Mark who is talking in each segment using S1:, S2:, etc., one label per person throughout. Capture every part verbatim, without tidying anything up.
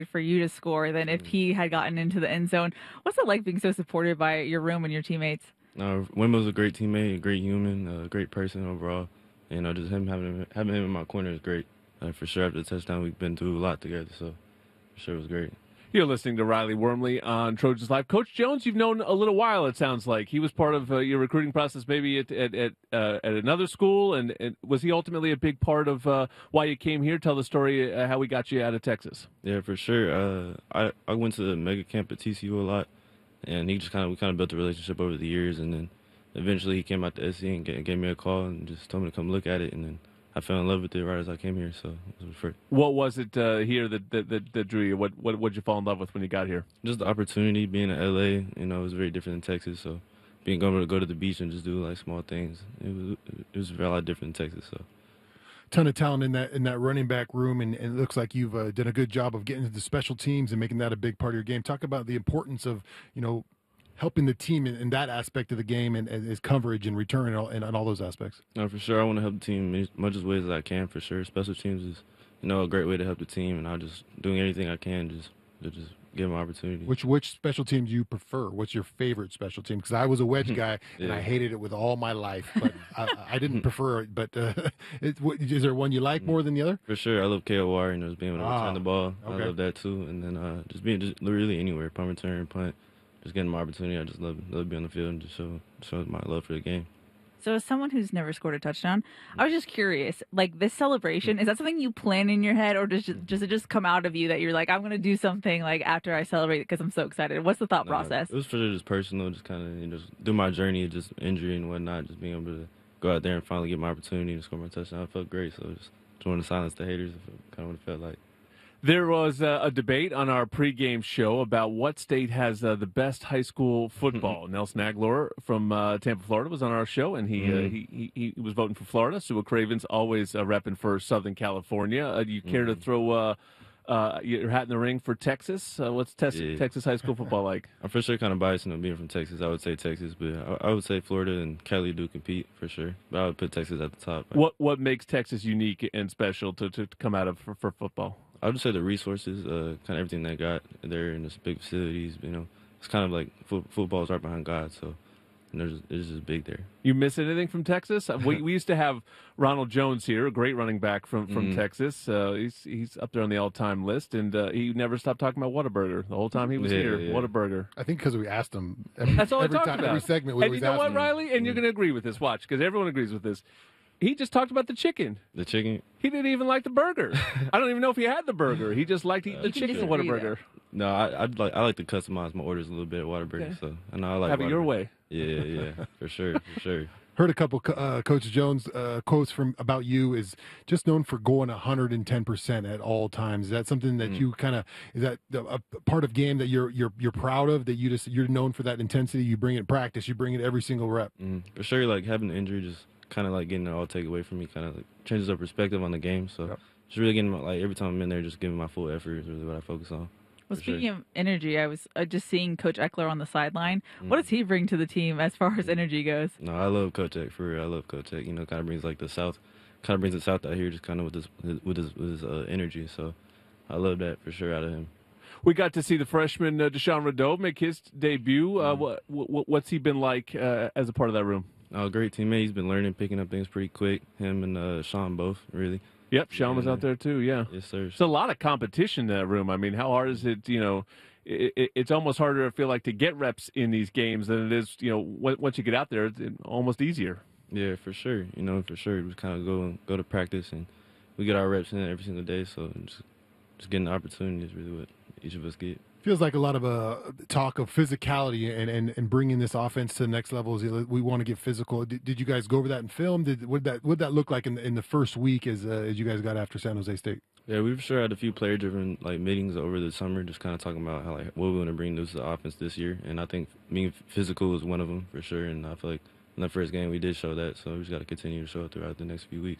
S1: for you to score than if
S2: Mm.
S1: he had gotten into the end zone. What's it like being so supported by your room and your teammates?
S2: Uh, Wimbo's a great teammate, a great human, a great person overall. You know, just him having having him in my corner is great. Uh, for sure, after the touchdown, we've been through a lot together, so for sure it was great.
S3: You're listening to Riley Wormley on Trojans Live. Coach Jones, you've known a little while, it sounds like. He was part of uh, your recruiting process maybe at at at, uh, at another school, and, and was he ultimately a big part of uh, why you came here? Tell the story uh, how we got you out of Texas.
S2: Yeah, for sure. Uh, I, I went to the mega camp at T C U a lot, and he just kind of we kind of built a relationship over the years, and then eventually he came out to S C and gave, gave me a call and just told me to come look at it, and then I fell in love with it right as I came here. So it was for
S3: What was it uh, here that, that, that, that drew you? What what did you fall in love with when you got here?
S2: just the opportunity being in L A. You know, it was very different than Texas. So being able to go to the beach and just do like small things, it was it was a lot different in Texas. So.
S4: Ton of talent in that in that running back room, and, and it looks like you've uh, done a good job of getting to the special teams and making that a big part of your game. Talk about the importance of you know helping the team in, in that aspect of the game and, and his coverage and return and all, and, and all those aspects.
S2: No, for sure. I want to help the team as much as ways as I can. For sure, special teams is you know a great way to help the team, and I'm just doing anything I can just to just give them opportunity.
S4: Which which special team do you prefer? What's your favorite special team? Because I was a wedge guy
S2: Yeah.
S4: and I hated it with all my life, but I, I didn't prefer it. But uh, it, what, is there one you like more than the other?
S2: For sure, I love K O R. You know, just being able to
S4: Ah,
S2: return the ball.
S4: okay.
S2: I love that too. And then uh, just being just really anywhere, punt return, punt, just getting my opportunity. I just love love being on the field and just show show my love for the game.
S1: So as someone who's never scored a touchdown, I was just curious, like this celebration, is that something you plan in your head or does, it- does it just come out of you that you're like, I'm going to do something like after I celebrate because I'm so excited? What's the thought
S2: Nah,
S1: process?
S2: It was for sure just personal, just kind of you know just through my journey, just injury and whatnot, just being able to go out there and finally get my opportunity to score my touchdown. I felt great, so just just wanted to silence the haters. Kind of what it felt like.
S3: There was uh, a debate on our pregame show about what state has uh, the best high school football. Nelson Aguilar from uh, Tampa, Florida, was on our show, and he, uh,
S2: Mhm.
S3: he, he he was voting for Florida. Sua Cravens always uh, repping for Southern California. Uh, do you care to
S2: Mhm.
S3: throw uh, uh, your hat in the ring for Texas? Uh, what's Tex-
S2: Yeah.
S3: Texas high school football like?
S2: I'm for sure kind of biased, you know, being from Texas. I would say Texas, but I, I would say Florida and Cali do compete for sure. But I would put Texas at the top.
S3: What what makes Texas unique and special to, to, to come out of for, for football?
S2: I would just say the resources, uh, kind of everything they got there in this big facilities. You know, it's kind of like fo- football's right behind God, so and there's it's just big there.
S3: You miss anything from Texas? Uh, we, we used to have Ronald Jones here, a great running back from, from
S2: Mhm.
S3: Texas. Uh, he's he's up there on the all time list, and uh, he never stopped talking about Whataburger the whole time he was
S2: Yeah,
S3: here.
S2: yeah.
S3: Whataburger.
S4: I think because we asked him every,
S3: That's all I
S4: every
S3: talked
S4: time,
S3: about.
S4: every segment. We
S3: And you
S4: always
S3: know
S4: ask
S3: what,
S4: him.
S3: Riley? And you're going to agree with this. Watch, because everyone agrees with this. He just talked about the chicken.
S2: The chicken,
S3: He didn't even like the burger. I don't even know if he had the burger. He just liked eating the
S1: You can
S3: chicken at
S1: disagree
S3: Whataburger.
S2: no, I I'd like I like to customize my orders a little bit at Whataburger,
S3: Okay.
S2: so I know I like
S3: Have it your
S2: Whataburger.
S3: way.
S2: Yeah, yeah, for sure, for sure.
S4: Heard a couple uh, Coach Jones uh, quotes from about you is just known for going one hundred ten percent at all times. Is that something that
S2: Mm.
S4: you kind of is that a, a part of game that you're you're you're proud of, that you just you're known for that intensity? You bring it in practice, you bring it every single rep.
S2: Mm, for sure, like having an injury just kind of like getting it all taken away from me, kind of like changes the perspective on the game. So
S4: Yep.
S2: just really getting my, like every time I'm in there, just giving my full effort is really what I focus on.
S1: Well,
S2: for sure.
S1: speaking of energy, I was uh, just seeing Coach Eckler on the sideline. What
S2: Mm.
S1: does he bring to the team as far as energy goes?
S2: No, I love Coach Eck, for real. I love Coach Eck. You know, kind of brings like the South, kind of brings the South out here, just kind of with his with his with his uh, energy. So I love that for sure out of him.
S3: We got to see the freshman uh, Deshaun Rideau make his debut. Uh, what, what what's he been like uh, as a part of that room?
S2: Oh, great teammate. He's been learning, picking up things pretty quick. Him and uh, Sean both, really.
S3: Yep, Sean was
S2: Yeah.
S3: out there too. Yeah,
S2: Yes, sir.
S3: it's a lot of competition in that room. I mean, how hard is it? You know, it, it, it's almost harder to feel like to get reps in these games than it is. You know, when, once you get out there, it's almost easier.
S2: Yeah, for sure. You know, for sure. We kind of go go to practice and we get our reps in every single day. So just just getting the opportunity is really what each of us get.
S4: Feels like a lot of uh, talk of physicality and, and, and bringing this offense to the next level. Is we want to get physical. Did, did you guys go over that in film? Did what that what that look like in the, in the first week as uh, as you guys got after San Jose State?
S2: Yeah, we for sure had a few player-driven like meetings over the summer, just kind of talking about how like what we want to bring to the offense this year. And I think being physical was one of them for sure. And I feel like in the first game we did show that, so we just got to continue to show it throughout the next few weeks.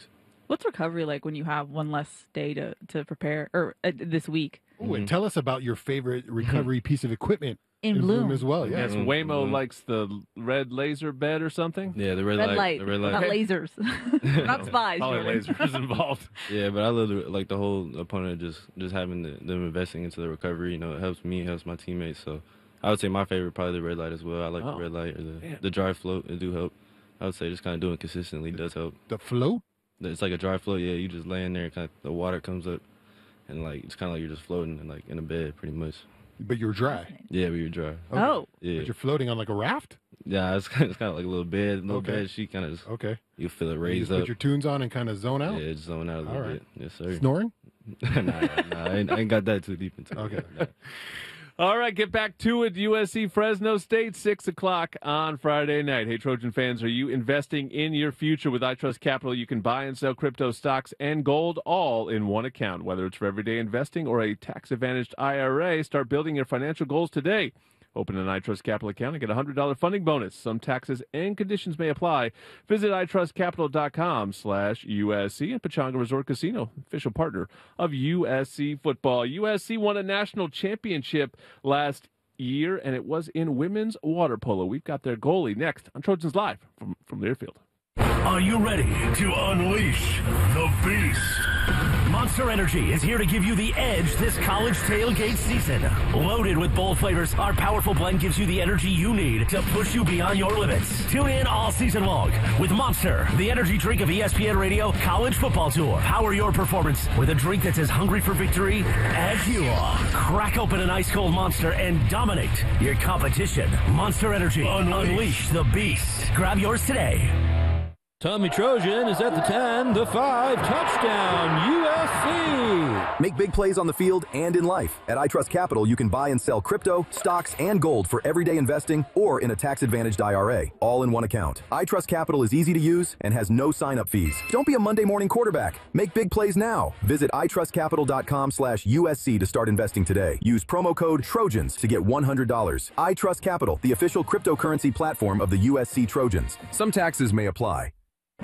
S1: What's recovery like when you have one less day to, to prepare, or uh, this week?
S4: Ooh, and tell us about your favorite recovery piece of equipment
S1: In Bloom.
S4: as well.
S3: Yes,
S4: Yeah.
S2: Mm,
S3: Waymo
S2: mm.
S3: likes the red laser bed or something.
S2: Yeah, the red,
S1: Red
S2: light,
S1: light,
S2: the red light.
S1: not lasers, not spies.
S3: Probably
S1: Jordan.
S3: lasers involved.
S2: Yeah, but I love the, like the whole opponent just just having the, them investing into the recovery. You know, it helps me, it helps my teammates. So I would say my favorite probably the red light as well. I like
S3: Oh,
S2: the red light or the,
S3: man.
S2: the dry float. It do help. I would say just kind of doing it consistently does help.
S4: The float?
S2: It's like a dry float. Yeah, you just lay in there, kind of the water comes up, and like it's kind of like you're just floating in, like in a bed, pretty much.
S4: But you're dry.
S2: Yeah, but you're dry.
S1: Oh,
S2: Yeah,
S4: But you're floating on like a raft?
S2: yeah. It's kind of, it's kind of like a little bed, little
S4: Okay.
S2: bed sheet. Kind of just
S4: Okay.
S2: you feel it
S4: You
S2: raise
S4: just
S2: up.
S4: put your tunes on and kind of zone out?
S2: Yeah, just zone out a little
S4: All right.
S2: bit. Yes, sir.
S4: Snoring?
S2: nah, nah, I, ain't, I ain't got that too deep into it.
S4: Okay.
S2: Nah.
S3: All right, get back to it. U S C Fresno State, six o'clock on Friday night. Hey, Trojan fans, are you investing in your future with iTrust Capital? You can buy and sell crypto stocks and gold all in one account. Whether it's for everyday investing or a tax-advantaged I R A, start building your financial goals today. Open an iTrust Capital account and get a one hundred dollars funding bonus. Some taxes and conditions may apply. Visit itrustcapital.com slash USC and Pechanga Resort Casino, official partner of U S C football. U S C won a national championship last year, and it was in women's water polo. We've got their goalie next on Trojans Live from, from Learfield.
S5: Are you ready to unleash the beast? Monster Energy is here to give you the edge this college tailgate season. Loaded with bold flavors, our powerful blend gives you the energy you need to push you beyond your limits. Tune in all season long with Monster, the energy drink of E S P N Radio College Football Tour. Power your performance with a drink that's as hungry for victory as you are. Crack open an ice-cold Monster and dominate your competition. Monster Energy. Unleash, Unleash the beast. Grab yours today.
S6: Tommy Trojan is at the ten, the five, touchdown, U S C.
S7: Make big plays on the field and in life. At iTrust Capital, you can buy and sell crypto, stocks, and gold for everyday investing or in a tax-advantaged I R A, all in one account. iTrust Capital is easy to use and has no sign-up fees. Don't be a Monday morning quarterback. Make big plays now. Visit itrustcapital.com slash USC to start investing today. Use promo code TROJANS to get one hundred dollars. iTrust Capital, the official cryptocurrency platform of the U S C Trojans. Some taxes may apply.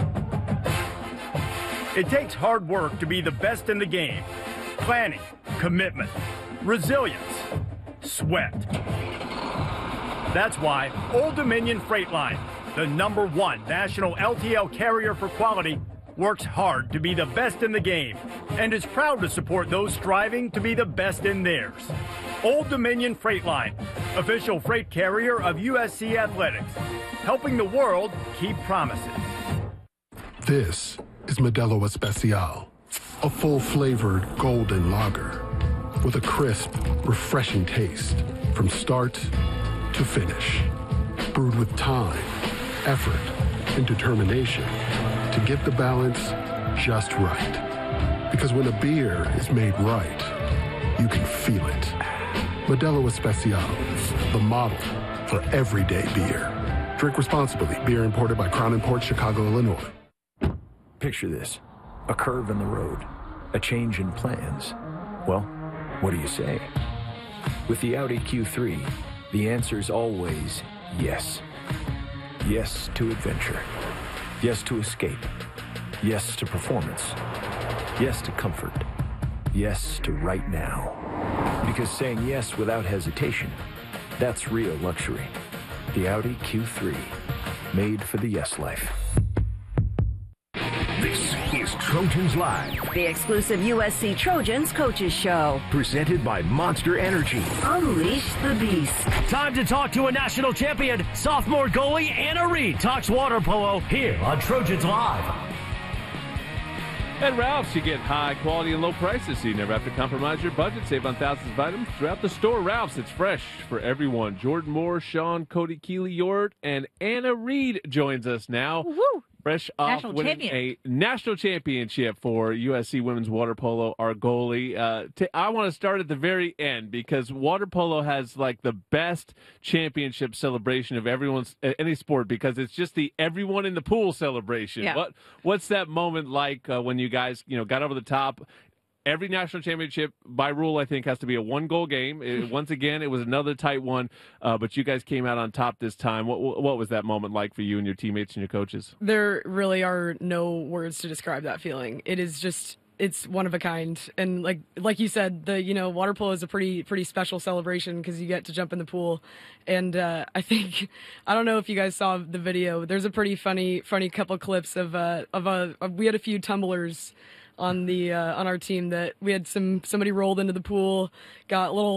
S8: It takes hard work to be the best in the game. Planning, commitment, resilience, sweat. That's why Old Dominion Freight Line, the number one national L T L carrier for quality, works hard to be the best in the game and is proud to support those striving to be the best in theirs. Old Dominion Freight Line, official freight carrier of U S C Athletics, helping the world keep promises.
S9: This is Modelo Especial, a full-flavored golden lager with a crisp, refreshing taste from start to finish. Brewed with time, effort, and determination to get the balance just right. Because when a beer is made right, you can feel it. Modelo Especial, the model for everyday beer. Drink responsibly. Beer imported by Crown Imports, Chicago, Illinois.
S10: Picture this, a curve in the road, a change in plans. Well, what do you say? With the Audi Q three, the answer's always yes. Yes to adventure. Yes to escape. Yes to performance. Yes to comfort. Yes to right now. Because saying yes without hesitation, that's real luxury. The Audi Q three, made for the yes life.
S5: This is Trojans Live,
S11: the exclusive U S C Trojans Coaches Show.
S5: presented by Monster Energy.
S11: Unleash the beast.
S5: Time to talk to a national champion. Sophomore goalie Anna Reed talks water polo here on Trojans Live.
S3: At Ralph's, you get high quality and low prices, so you never have to compromise your budget. Save on thousands of items throughout the store. Ralph's, it's fresh for everyone. Jordan Moore, Sean, Cody Keeley-Yort, and Anna Reed joins us now.
S1: Woo-hoo.
S3: Fresh off
S1: National
S3: winning
S1: champion.
S3: a national championship for U S C women's water polo, our goalie. Uh, t- I want to start at the very end because water polo has like the best championship celebration of everyone's any sport because it's just the everyone in the pool celebration.
S1: Yeah.
S3: What what's that moment like uh, when you guys you know got over the top? every national championship, by rule, I think, has to be a one-goal game. It, once again, it was another tight one, uh, but you guys came out on top this time. What, what was that moment like for you and your teammates and your coaches?
S12: There really are no words to describe that feeling. It is just... It's one of a kind, and like like you said, the you know water polo is a pretty pretty special celebration because you get to jump in the pool, and uh, I think I don't know if you guys saw the video. There's a pretty funny funny couple clips of uh, of a of, we had a few tumblers on the uh, on our team that we had some somebody rolled into the pool, got a little